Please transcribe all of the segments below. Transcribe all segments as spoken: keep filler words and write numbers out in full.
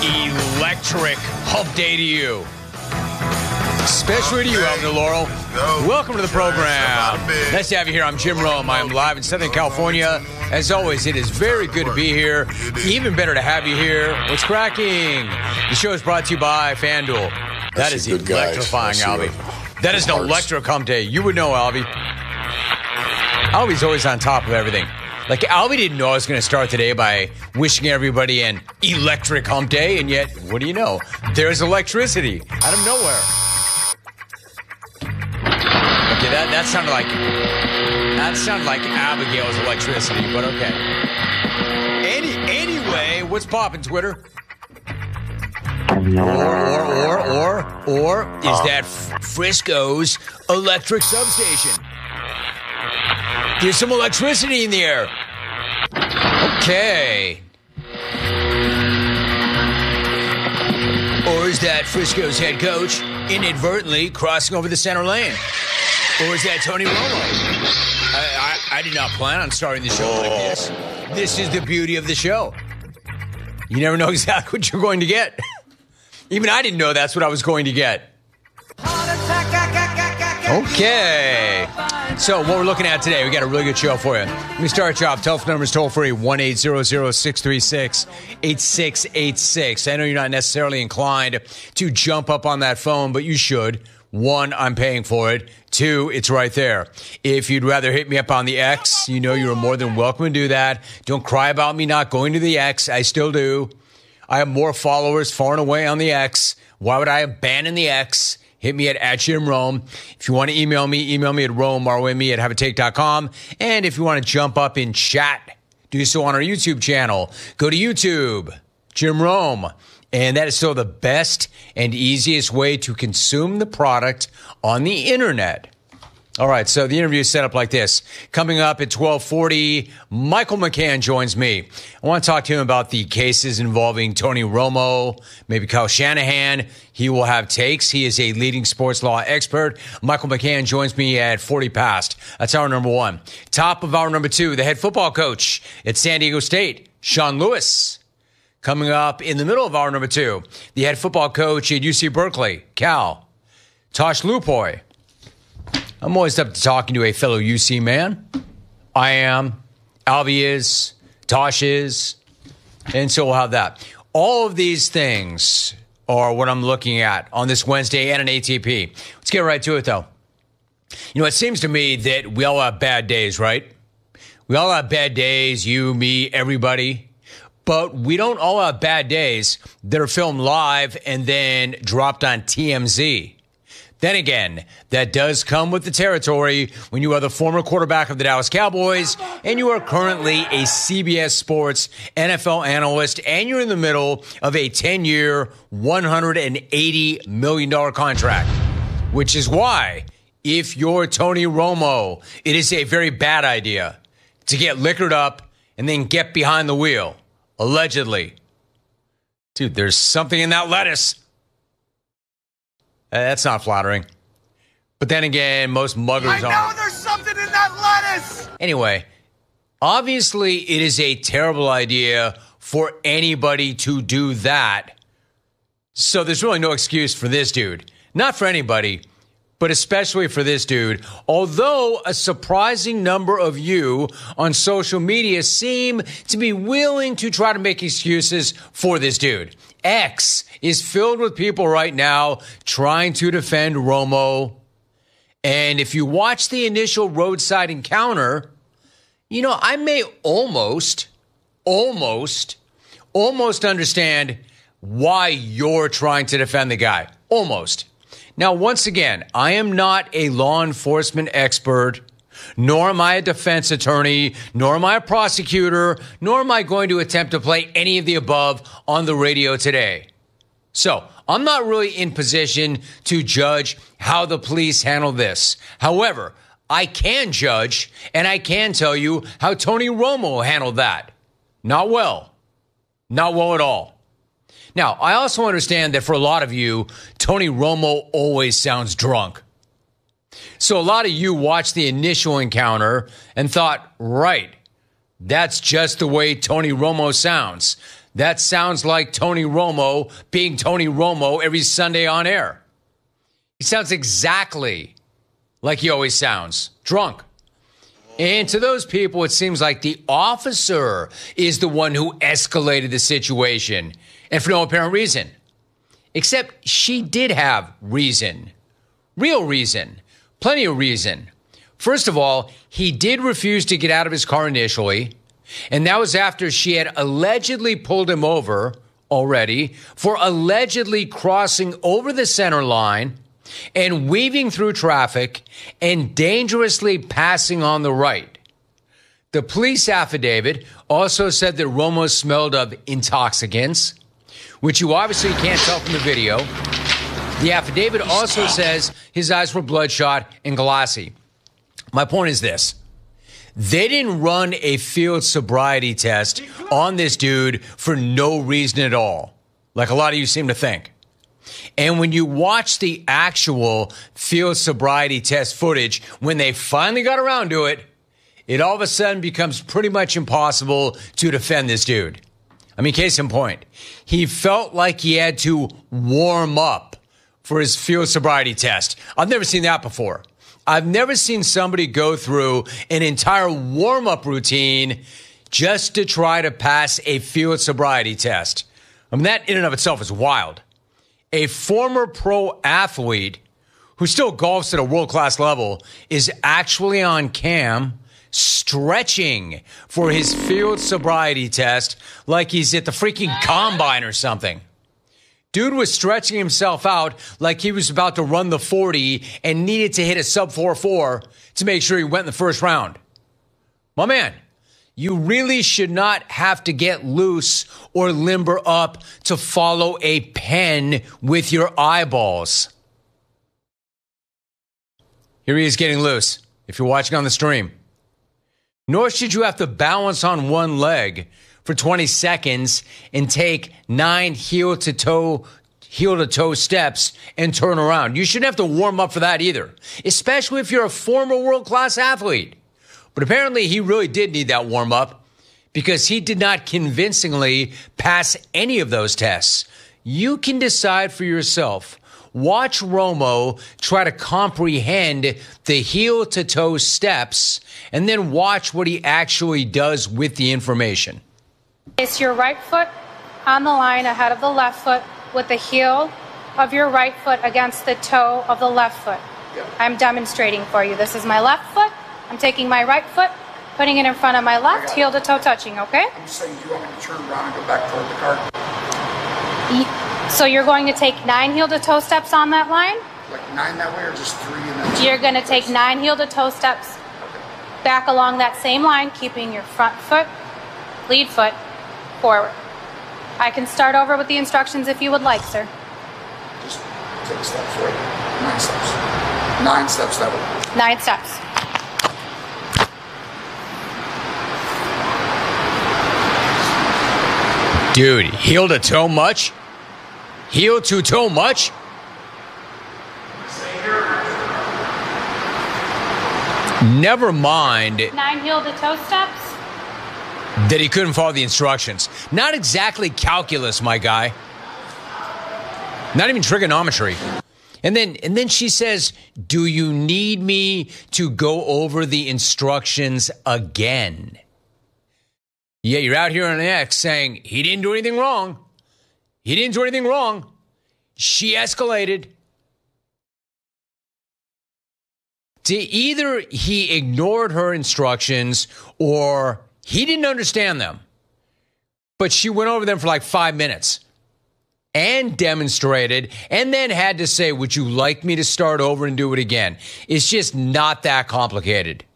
electric hump day to you. Especially to you, Alvin Laurel. Welcome to the program. Nice to have you here. I'm Jim Rome. I'm live in Southern California. As always, it is very good to be here. Even better to have you here. What's cracking? The show is brought to you by FanDuel. That is electrifying, Albie. That is an electric hump day. You would know, Albie. Albie's always on top of everything. Like, Albie didn't know I was going to start today by wishing everybody an electric hump day, and yet, what do you know? There's electricity out of nowhere. Okay, that, that sounded like that sounded like Abigail's electricity, but okay. Any, anyway, what's poppin', Twitter? Or, or, or, or, or is that Frisco's electric substation? There's some electricity in the air. Okay. Or is that Frisco's head coach inadvertently crossing over the center lane? Or is that Tony Romo? I, I, I did not plan on starting the show like this. This is the beauty of the show. You never know exactly what you're going to get. Even I didn't know that's what I was going to get. Okay. So what we're looking at today, we got a really good show for you. Let me start you off. Telephone number is toll free, one eight hundred, six three six, eight six eight six. I know you're not necessarily inclined to jump up on that phone, but you should. One, I'm paying for it. Two, it's right there. If you'd rather hit me up on the X, you know you're more than welcome to do that. Don't cry about me not going to the X. I still do. I have more followers far and away on the X. Why would I abandon the X? Hit me at, at Jim Rome. If you want to email me, email me at Rome, R O M E at have a take dot com. And if you want to jump up in chat, do so on our YouTube channel. Go to YouTube, Jim Rome. And that is still the best and easiest way to consume the product on the internet. All right, so the interview is set up like this. Coming up at twelve forty, Michael McCann joins me. I want to talk to him about the cases involving Tony Romo, maybe Kyle Shanahan. He will have takes. He is a leading sports law expert. Michael McCann joins me at forty past. That's hour number one. Top of hour number two, the head football coach at San Diego State, Sean Lewis. Coming up in the middle of hour number two, the head football coach at U C Berkeley, Cal, Tosh Lupoy. I'm always up to talking to a fellow U C man. I am. Albie is. Tosh is. And so we'll have that. All of these things are what I'm looking at on this Wednesday and an A T P. Let's get right to it, though. You know, it seems to me that we all have bad days, right? We all have bad days, you, me, everybody. But we don't all have bad days that are filmed live and then dropped on T M Z. Then again, that does come with the territory when you are the former quarterback of the Dallas Cowboys and you are currently a C B S Sports N F L analyst and you're in the middle of a ten-year, one hundred eighty million dollars contract, which is why if you're Tony Romo, it is a very bad idea to get liquored up and then get behind the wheel, allegedly. Dude, there's something in that lettuce. Uh, that's not flattering. But then again, most muggers aren't. I know there's something in that lettuce! Anyway, obviously it is a terrible idea for anybody to do that. So there's really no excuse for this dude. Not for anybody, but especially for this dude. Although a surprising number of you on social media seem to be willing to try to make excuses for this dude. X is filled with people right now trying to defend Romo. And if you watch the initial roadside encounter, you know, I may almost, almost, almost understand why you're trying to defend the guy. Almost. Now, once again, I am not a law enforcement expert, nor am I a defense attorney, nor am I a prosecutor, nor am I going to attempt to play any of the above on the radio today. So, I'm not really in position to judge how the police handle this. However, I can judge, and I can tell you how Tony Romo handled that. Not well. Not well at all. Now, I also understand that for a lot of you, Tony Romo always sounds drunk. So a lot of you watched the initial encounter and thought, right, that's just the way Tony Romo sounds. That sounds like Tony Romo being Tony Romo every Sunday on air. He sounds exactly like he always sounds, drunk. And to those people, it seems like the officer is the one who escalated the situation, and for no apparent reason. Except she did have reason. Real reason. Plenty of reason. First of all, he did refuse to get out of his car initially, and that was after she had allegedly pulled him over already for allegedly crossing over the center line and weaving through traffic and dangerously passing on the right. The police affidavit also said that Romo smelled of intoxicants, which you obviously can't tell from the video. The affidavit also says his eyes were bloodshot and glassy. My point is this. They didn't run a field sobriety test on this dude for no reason at all, like a lot of you seem to think. And when you watch the actual field sobriety test footage, when they finally got around to it, it all of a sudden becomes pretty much impossible to defend this dude. I mean, case in point, he felt like he had to warm up for his field sobriety test. I've never seen that before. I've never seen somebody go through an entire warm-up routine just to try to pass a field sobriety test. I mean, that in and of itself is wild. A former pro athlete who still golfs at a world-class level is actually on cam stretching for his field sobriety test like he's at the freaking combine or something. Dude was stretching himself out like he was about to run the forty and needed to hit a sub four four to make sure he went in the first round. My man, you really should not have to get loose or limber up to follow a pen with your eyeballs. Here he is getting loose, if you're watching on the stream. Nor should you have to balance on one leg for twenty seconds and take nine heel to toe, heel to toe steps and turn around. You shouldn't have to warm up for that either, especially if you're a former world-class athlete. But apparently he really did need that warm up because he did not convincingly pass any of those tests. You can decide for yourself. Watch Romo try to comprehend the heel to toe steps and then watch what he actually does with the information. Place your right foot on the line ahead of the left foot with the heel of your right foot against the toe of the left foot. Yep. I'm demonstrating for you. This is my left foot. I'm taking my right foot, putting it in front of my left, heel to toe touching, okay? I'm saying, do you want me to turn around and go back toward the car? So you're going to take nine heel to toe steps on that line? Like nine that way or just three and then You're going to take nine heel to toe steps back along that same line, keeping your front foot, lead foot, forward. I can start over with the instructions if you would like, sir. Just take a step forward. Nine steps. Nine steps that way. Nine steps. Dude, heel to toe much? Heel to toe much? Never mind. Nine heel to toe steps. That he couldn't follow the instructions. Not exactly calculus, my guy. Not even trigonometry. And then and then she says, do you need me to go over the instructions again? Yeah, you're out here on X saying he didn't do anything wrong. He didn't do anything wrong. She escalated. To either he ignored her instructions or he didn't understand them. But she went over them for like five minutes and demonstrated and then had to say, would you like me to start over and do it again? It's just not that complicated.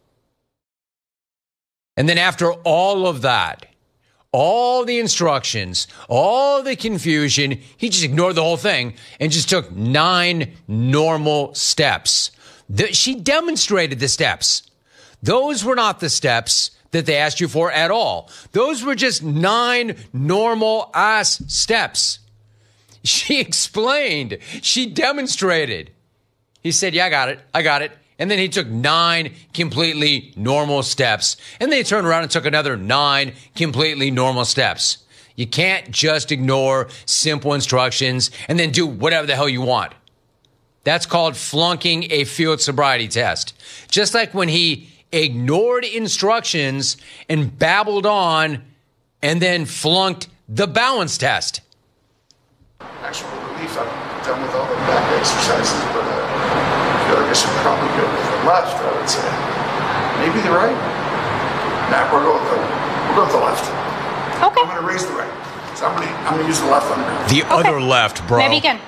And then after all of that, all the instructions, all the confusion, he just ignored the whole thing and just took nine normal steps. The, she demonstrated the steps. Those were not the steps that they asked you for at all. Those were just nine normal ass steps. She explained. She demonstrated. He said, yeah, I got it. I got it. And then he took nine completely normal steps. And then he turned around and took another nine completely normal steps. You can't just ignore simple instructions and then do whatever the hell you want. That's called flunking a field sobriety test. Just like when he ignored instructions and babbled on and then flunked the balance test. Actual relief, I'm done with all the back exercises, but uh, I feel like I should probably go with the left, I would say. Maybe the right? Nah, we'll go with the, we'll go with the left. Okay. I'm going to raise the right. So I'm going to I'm going to use the left on the ground. The Okay. other left, bro. Maybe again.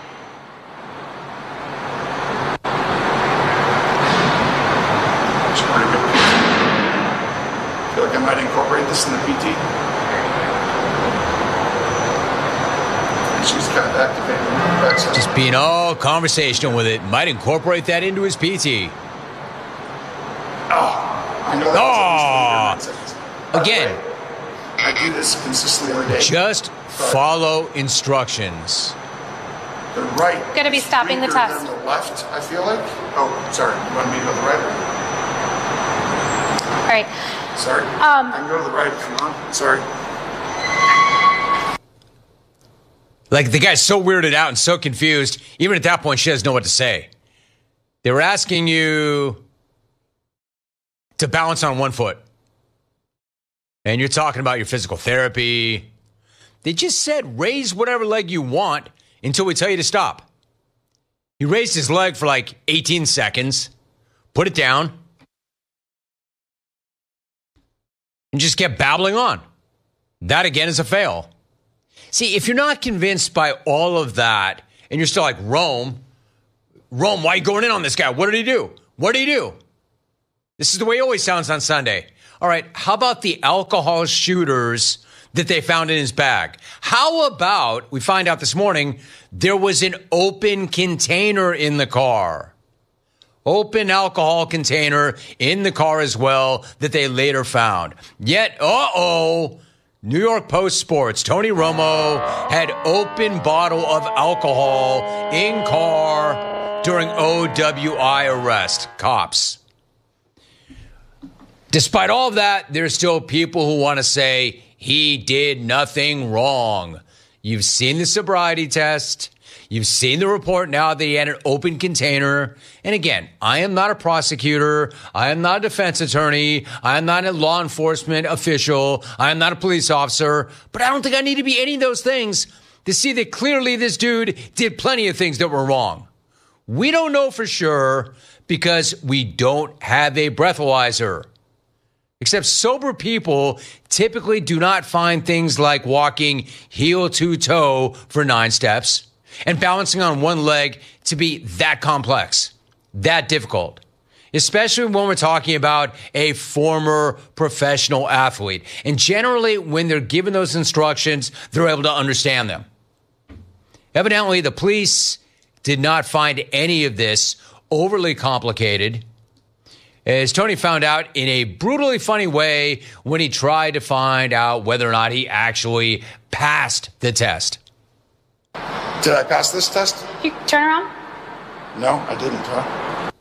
It's pretty good. I feel like I might incorporate this in the P T. She's kind of activating the backside. Just being all conversational with it. Might incorporate that into his P T. Oh, I know that Oh. was always the Again. I do this consistently every day. Just follow instructions. The right. Gonna be is stopping the weaker test. than the left, I feel like. Oh, sorry. You want me to go to the right? All right. Sorry. Um, I can go to the right if you want. Sorry. Like, the guy's so weirded out and so confused. Even at that point, she doesn't know what to say. They were asking you to balance on one foot. And you're talking about your physical therapy. They just said raise whatever leg you want until we tell you to stop. He raised his leg for like eighteen seconds, put it down, and just kept babbling on. That, again, is a fail. See, if you're not convinced by all of that, and you're still like, Rome, Rome, why are you going in on this guy? What did he do? What did he do? This is the way he always sounds on Sunday. All right, how about the alcohol shooters that they found in his bag? How about, we find out this morning, there was an open container in the car. Open alcohol container in the car as well that they later found. Yet, uh-oh, New York Post Sports, Tony Romo had open bottle of alcohol in car during O W I arrest. Cops. Despite all of that, there's still people who want to say he did nothing wrong. You've seen the sobriety test. You've seen the report now that he had an open container. And again, I am not a prosecutor. I am not a defense attorney. I am not a law enforcement official. I am not a police officer. But I don't think I need to be any of those things to see that clearly this dude did plenty of things that were wrong. We don't know for sure because we don't have a breathalyzer. Except sober people typically do not find things like walking heel to toe for nine steps and balancing on one leg to be that complex, that difficult, especially when we're talking about a former professional athlete. And generally, when they're given those instructions, they're able to understand them. Evidently, the police did not find any of this overly complicated, as Tony found out in a brutally funny way when he tried to find out whether or not he actually passed the test. Did I pass this test? You turn around. No, I didn't, huh?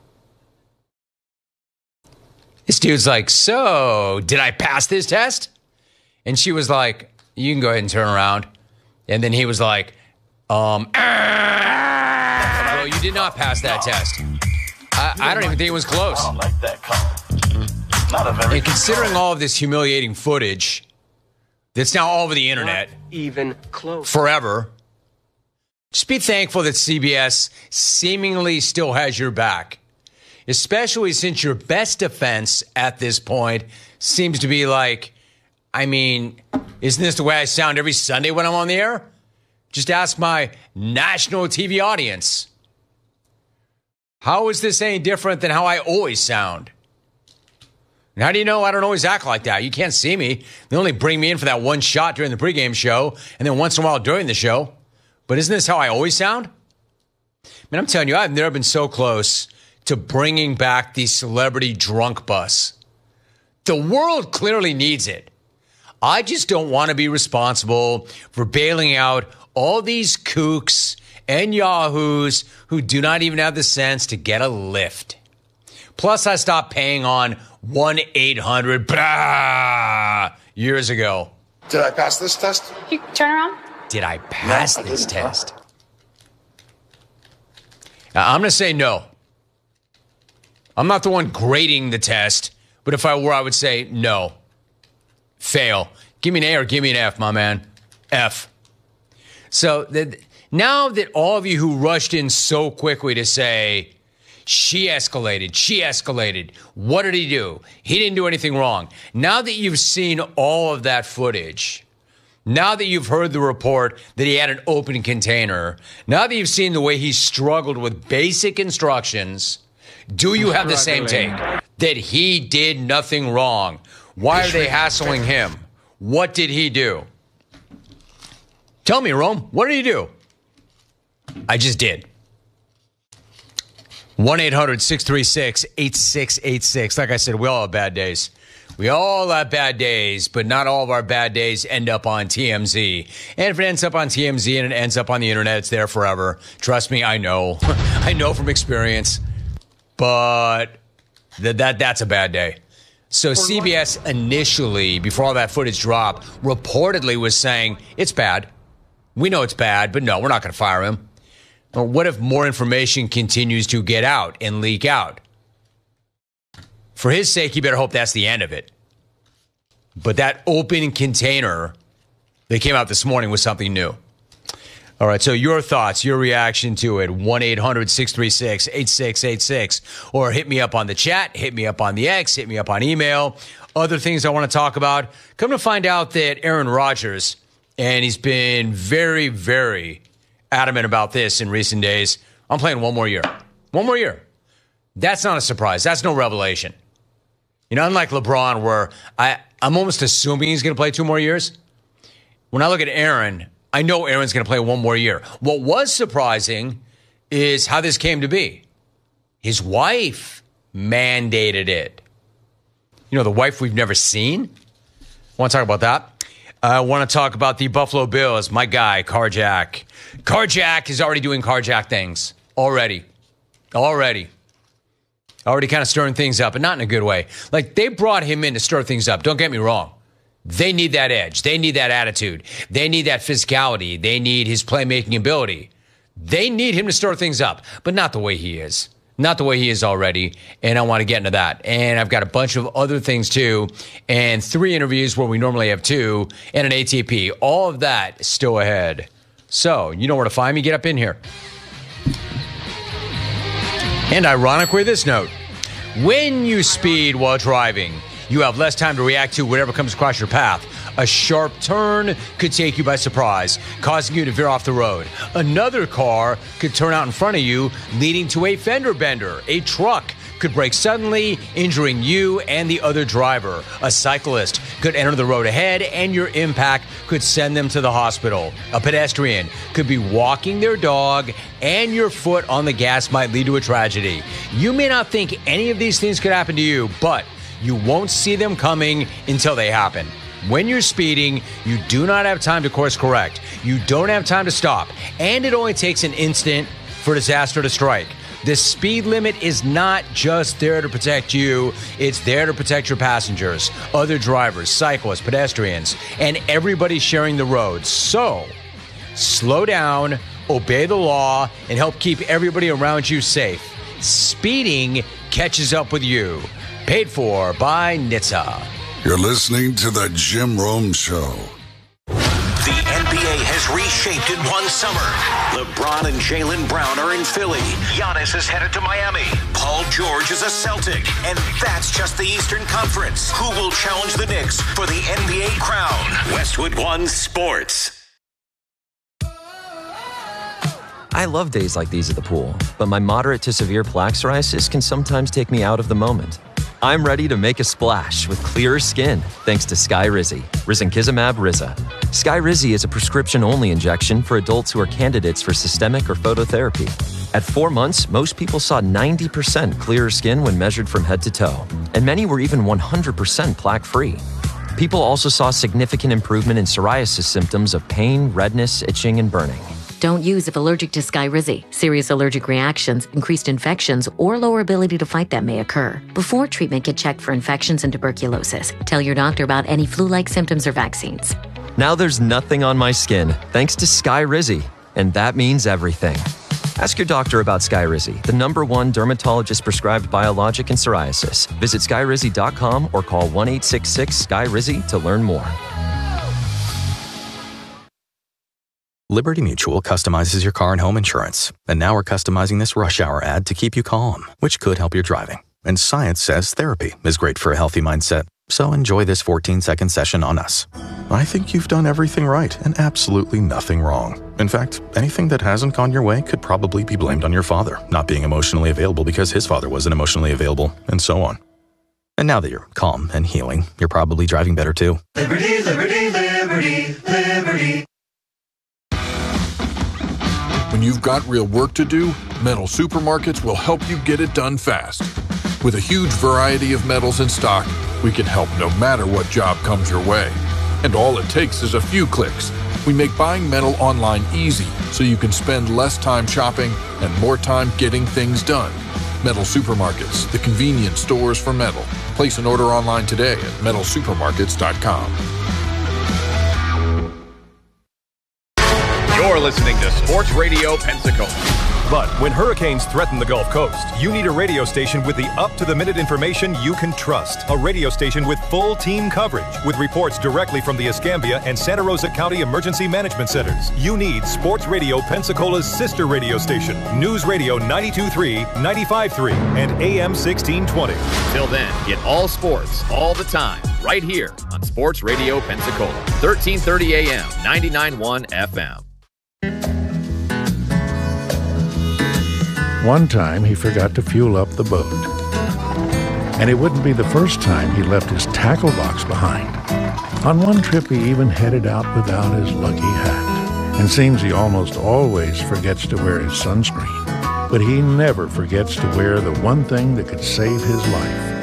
This dude's like, so, did I pass this test? And she was like, you can go ahead and turn around. And then he was like, um, ah, no, you did not pass that test. I, I don't even think it was close. I don't like that color. Not a very And considering all of this humiliating footage that's now all over the internet, even close. forever, just be thankful that C B S seemingly still has your back, especially since your best defense at this point seems to be like, I mean, isn't this the way I sound every Sunday when I'm on the air? Just ask my national T V audience. How is this any different than how I always sound? And how do you know I don't always act like that? You can't see me. They only bring me in for that one shot during the pregame show and then once in a while during the show. But isn't this how I always sound? Man, I'm telling you, I've never been so close to bringing back the celebrity drunk bus. The world clearly needs it. I just don't want to be responsible for bailing out all these kooks and yahoos who do not even have the sense to get a lift. Plus, I stopped paying on one eight hundred blah years ago. Did I pass this test? You turn around. Did I pass No, I this didn't. test? Uh, I'm going to say no. I'm not the one grading the test, but if I were, I would say no. Fail. Give me an A or give me an F, my man. F. So the, now that all of you who rushed in so quickly to say, she escalated, she escalated, what did he do? He didn't do anything wrong. Now that you've seen all of that footage, now that you've heard the report that he had an open container, now that you've seen the way he struggled with basic instructions, do you have the same take? That he did nothing wrong? Why are they hassling him? What did he do? Tell me, Rome, what did he do? I just did. one eight hundred six three six eight six eight six. Like I said, we all have bad days. We all have bad days, but not all of our bad days end up on T M Z. And if it ends up on T M Z and it ends up on the internet, it's there forever. Trust me, I know. I know from experience. But that, that that's a bad day. So C B S initially, before all that footage dropped, reportedly was saying, it's bad. We know it's bad, but no, we're not going to fire him. Well, what if more information continues to get out and leak out? For his sake, you better hope that's the end of it. But that open container that came out this morning was something new. All right, so your thoughts, your reaction to it, one eight hundred six three six eight six eight six. Or hit me up on the chat, hit me up on the X, hit me up on email. Other things I want to talk about. Come to find out that Aaron Rodgers, and he's been very, very adamant about this in recent days, I'm playing one more year. One more year. That's not a surprise. That's no revelation. You know, unlike LeBron, where I, I'm almost assuming he's going to play two more years. When I look at Aaron, I know Aaron's going to play one more year. What was surprising is how this came to be. His wife mandated it. You know, the wife we've never seen. I want to talk about that. I want to talk about the Buffalo Bills. My guy, Carjack. Carjack is already doing Carjack things. Already. Already. Already kind of stirring things up, but not in a good way. Like, they brought him in to stir things up. Don't get me wrong. They need that edge. They need that attitude. They need that physicality. They need his playmaking ability. They need him to stir things up, but not the way he is. Not the way he is already, and I want to get into that. And I've got a bunch of other things, too, and three interviews where we normally have two, and an A T P. All of that still ahead. So, you know where to find me. Get up in here. And ironically, this note. When you speed while driving, you have less time to react to whatever comes across your path. A sharp turn could take you by surprise, causing you to veer off the road. Another car could turn out in front of you, leading to a fender bender. A truck could brake suddenly, injuring you and the other driver. A cyclist could enter the road ahead, and your impact could send them to the hospital. A pedestrian could be walking their dog, and your foot on the gas might lead to a tragedy. You may not think any of these things could happen to you, but you won't see them coming until they happen. When you're speeding, you do not have time to course correct. You don't have time to stop. And it only takes an instant for disaster to strike. The speed limit is not just there to protect you. It's there to protect your passengers, other drivers, cyclists, pedestrians, and everybody sharing the road. So, slow down, obey the law, and help keep everybody around you safe. Speeding catches up with you. Paid for by N H T S A. You're listening to the Jim Rome Show. The N B A has reshaped in one summer. LeBron and Jaylen Brown are in Philly. Giannis is headed to Miami. Paul George is a Celtic. And that's just the Eastern Conference. Who will challenge the Knicks for the N B A crown? Westwood One Sports. I love days like these at the pool, but my moderate to severe plaque psoriasis can sometimes take me out of the moment. I'm ready to make a splash with clearer skin thanks to Skyrizi, risankizumab Riza. Skyrizi is a prescription-only injection for adults who are candidates for systemic or phototherapy. At four months, most people saw ninety percent clearer skin when measured from head to toe, and many were even one hundred percent plaque-free. People also saw significant improvement in psoriasis symptoms of pain, redness, itching, and burning. Don't use if allergic to Skyrizi. Serious allergic reactions, increased infections, or lower ability to fight them may occur. Before treatment, get checked for infections and tuberculosis. Tell your doctor about any flu-like symptoms or vaccines. Now there's nothing on my skin thanks to Skyrizi, and that means everything. Ask your doctor about Skyrizi, the number one dermatologist-prescribed biologic in psoriasis. Visit skyrizi dot com or call one eight six six sky rizi to learn more. Liberty Mutual customizes your car and home insurance. And now we're customizing this rush hour ad to keep you calm, which could help your driving. And science says therapy is great for a healthy mindset. So enjoy this fourteen-second session on us. I think you've done everything right and absolutely nothing wrong. In fact, anything that hasn't gone your way could probably be blamed on your father, not being emotionally available because his father wasn't emotionally available, and so on. And now that you're calm and healing, you're probably driving better too. Liberty, liberty, liberty, liberty. When you've got real work to do, Metal Supermarkets will help you get it done fast. With a huge variety of metals in stock, we can help no matter what job comes your way. And all it takes is a few clicks. We make buying metal online easy so you can spend less time shopping and more time getting things done. Metal Supermarkets, the convenient stores for metal. Place an order online today at metal supermarkets dot com. You're listening to Sports Radio Pensacola. But when hurricanes threaten the Gulf Coast, you need a radio station with the up-to-the-minute information you can trust. A radio station with full team coverage, with reports directly from the Escambia and Santa Rosa County Emergency Management Centers. You need Sports Radio Pensacola's sister radio station, News Radio ninety-two point three, ninety-five point three, and A M sixteen twenty. Till then, get all sports, all the time, right here on Sports Radio Pensacola, thirteen thirty A M, ninety-nine point one F M. One time he forgot to fuel up the boat. And it wouldn't be the first time he left his tackle box behind. On one trip he even headed out without his lucky hat. And seems he almost always forgets to wear his sunscreen. But he never forgets to wear the one thing that could save his life.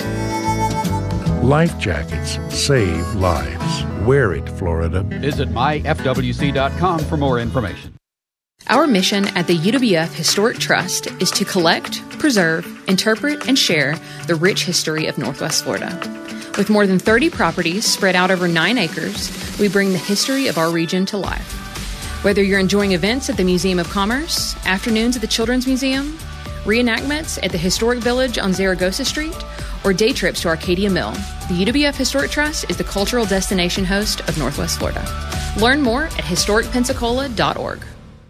Life jackets save lives. Wear it, Florida. Visit my f w c dot com for more information. Our mission at the U W F Historic Trust is to collect, preserve, interpret, and share the rich history of Northwest Florida. With more than thirty properties spread out over nine acres, we bring the history of our region to life. Whether you're enjoying events at the Museum of Commerce, afternoons at the Children's Museum, reenactments at the Historic Village on Zaragoza Street, or day trips to Arcadia Mill, the U W F Historic Trust is the cultural destination host of Northwest Florida. Learn more at historic pensacola dot org.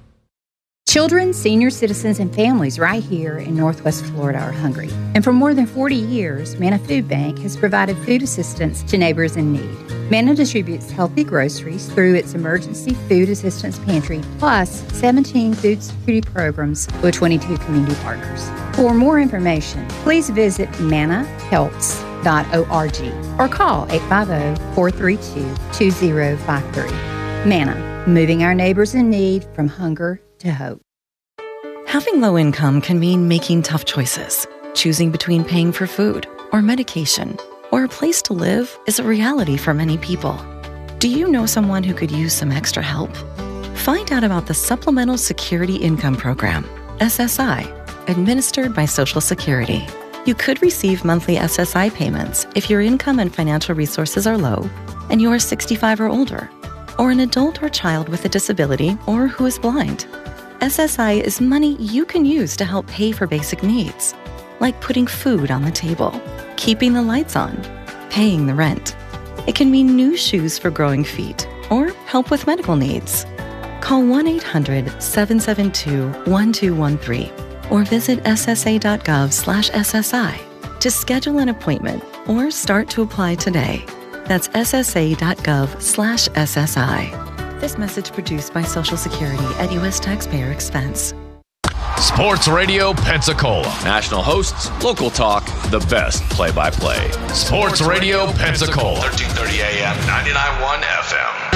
Children, senior citizens, and families right here in Northwest Florida are hungry. And for more than forty years, Manna Food Bank has provided food assistance to neighbors in need. Manna distributes healthy groceries through its Emergency Food Assistance Pantry, plus seventeen food security programs with twenty-two community partners. For more information, please visit manna helps dot org or call eight five zero, four three two, two zero five three. Manna, moving our neighbors in need from hunger to hope. Having low income can mean making tough choices. Choosing between paying for food or medication or a place to live is a reality for many people. Do you know someone who could use some extra help? Find out about the Supplemental Security Income Program, S S I, administered by Social Security. You could receive monthly S S I payments if your income and financial resources are low and you are sixty-five or older, or an adult or child with a disability or who is blind. S S I is money you can use to help pay for basic needs, like putting food on the table, keeping the lights on, paying the rent. It can mean new shoes for growing feet or help with medical needs. Call one eight hundred, seven seven two, one two one three or visit s s a dot gov slash S S I to schedule an appointment or start to apply today. That's s s a dot gov slash S S I. This message produced by Social Security at U S taxpayer expense. Sports Radio Pensacola. National hosts, local talk, the best play-by-play. Sports Radio Pensacola. thirteen thirty A M, ninety-nine point one F M.